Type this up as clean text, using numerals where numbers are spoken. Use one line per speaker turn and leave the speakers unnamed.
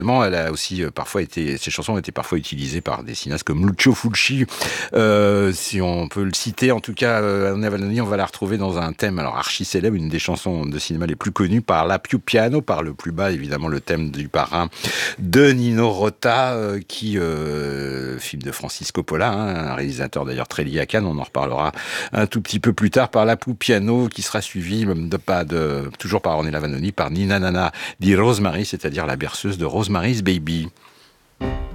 Elle a aussi ses chansons ont été parfois utilisées par des cinéastes comme Lucio Fulci. Si on peut le citer, en tout cas, Andrea Vanoni, on va la retrouver dans un thème alors archi célèbre, une des chansons de cinéma les plus connues, par La Più Piano, par le plus bas, évidemment, le thème du parrain de Nino Rota, film de Francis Coppola, un réalisateur d'ailleurs très lié à Cannes, on en reparlera un tout petit peu plus tard, par La Più Piano, qui sera suivi toujours par Ornella Vanoni, par Nina Nana di Rosemary, c'est-à-dire la berceuse de Rosemary's Baby.